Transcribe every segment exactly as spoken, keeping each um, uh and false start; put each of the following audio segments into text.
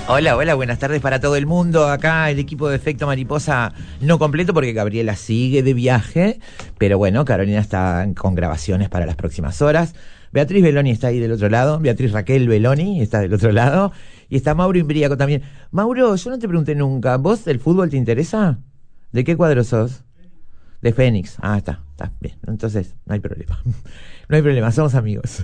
Hola, hola, buenas tardes para todo el mundo. Acá el equipo de Efecto Mariposa no completo porque Gabriela sigue de viaje, pero bueno, Carolina está con grabaciones para las próximas horas. Beatriz Beloni está ahí del otro lado, Beatriz Raquel Beloni está del otro lado, y está Mauro Imbriaco también. Mauro, yo no te pregunté nunca, ¿vos el fútbol te interesa? ¿De qué cuadro sos? De Fénix. Ah, está, está bien. Entonces, no hay problema. No hay problema, somos amigos.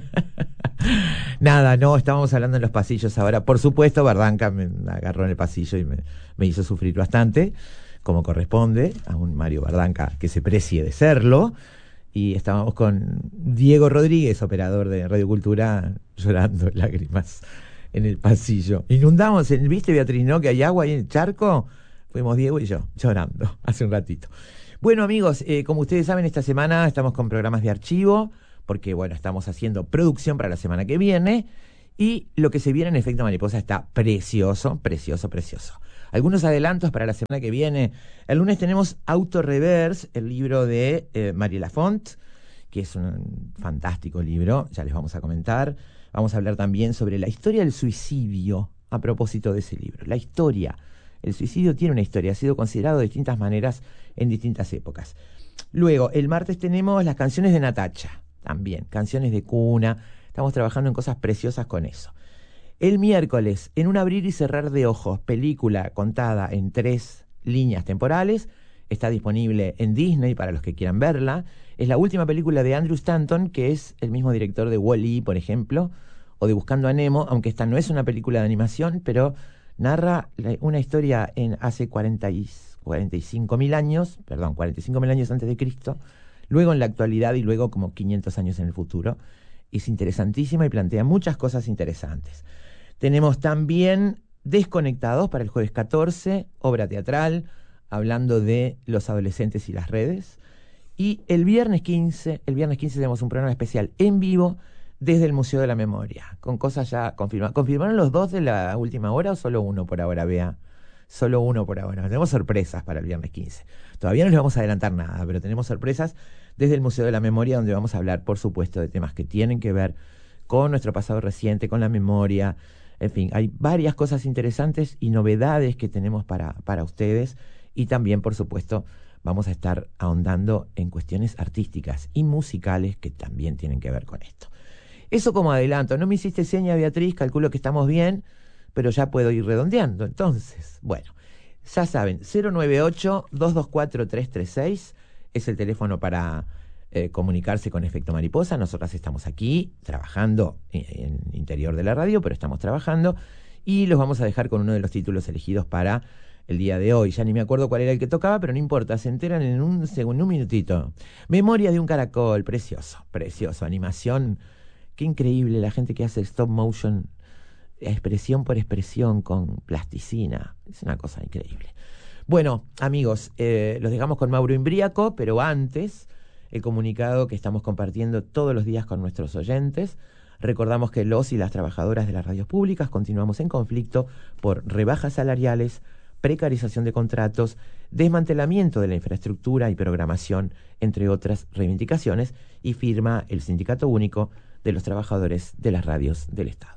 Nada, no, estábamos hablando en los pasillos ahora. Por supuesto, Bardanca me agarró en el pasillo y me, me hizo sufrir bastante, como corresponde a un Mario Bardanca que se precie de serlo. Y estábamos con Diego Rodríguez, operador de Radio Cultura, llorando lágrimas en el pasillo. Inundamos, en, ¿viste, Beatriz, no? Que hay agua ahí en el charco. Fuimos Diego y yo, llorando, hace un ratito. Bueno, amigos, eh, como ustedes saben, esta semana estamos con programas de archivo, porque, bueno, estamos haciendo producción para la semana que viene, y lo que se viene en Efecto Mariposa está precioso, precioso, precioso. Algunos adelantos para la semana que viene. El lunes tenemos Auto Reverse, el libro de eh, Mariela Font, que es un fantástico libro, ya les vamos a comentar. Vamos a hablar también sobre la historia del suicidio, a propósito de ese libro. La historia. El suicidio tiene una historia, ha sido considerado de distintas maneras en distintas épocas. Luego, el martes tenemos las canciones de Natacha, también, canciones de cuna. Estamos trabajando en cosas preciosas con eso. El miércoles, En un abrir y cerrar de ojos, película contada en tres líneas temporales, está disponible en Disney para los que quieran verla. Es la última película de Andrew Stanton, que es el mismo director de Wall-E, por ejemplo, o de Buscando a Nemo, aunque esta no es una película de animación, pero narra una historia en hace cuarenta y cinco mil años, perdón, cuarenta y cinco mil años antes de Cristo, luego en la actualidad y luego como quinientos años en el futuro. Es interesantísima y plantea muchas cosas interesantes. Tenemos también Desconectados para el jueves catorce, obra teatral, hablando de los adolescentes y las redes. Y el viernes quince, el viernes quince tenemos un programa especial en vivo desde el Museo de la Memoria, con cosas ya confirmadas. ¿Confirmaron los dos de la última hora o solo uno por ahora, Bea? Solo uno por ahora. Tenemos sorpresas para el viernes quince. Todavía no les vamos a adelantar nada, pero tenemos sorpresas desde el Museo de la Memoria, donde vamos a hablar, por supuesto, de temas que tienen que ver con nuestro pasado reciente, con la memoria. En fin, hay varias cosas interesantes y novedades que tenemos para, para ustedes. Y también, por supuesto, vamos a estar ahondando en cuestiones artísticas y musicales que también tienen que ver con esto. Eso como adelanto. No me hiciste seña, Beatriz, calculo que estamos bien, pero ya puedo ir redondeando. Entonces, bueno, ya saben, cero nueve ocho, dos dos cuatro, tres tres seis es el teléfono para eh, comunicarse con Efecto Mariposa. Nosotras estamos aquí trabajando en, en interior de la radio, pero estamos trabajando y los vamos a dejar con uno de los títulos elegidos para el día de hoy. Ya ni me acuerdo cuál era el que tocaba, pero no importa, se enteran en un segundo, un minutito. Memoria de un caracol, precioso, precioso, animación. Qué increíble la gente que hace stop motion, expresión por expresión con plasticina. Es una cosa increíble. Bueno, amigos, eh, los dejamos con Mauro Imbriaco, pero antes, el comunicado que estamos compartiendo todos los días con nuestros oyentes. Recordamos que los y las trabajadoras de las radios públicas continuamos en conflicto por rebajas salariales, precarización de contratos, desmantelamiento de la infraestructura y programación, entre otras reivindicaciones, y firma el Sindicato Único de los Trabajadores de las Radios del Estado.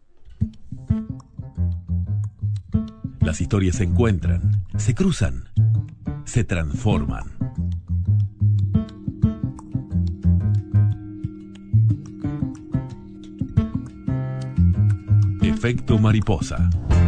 Las historias se encuentran, se cruzan, se transforman. Efecto Mariposa.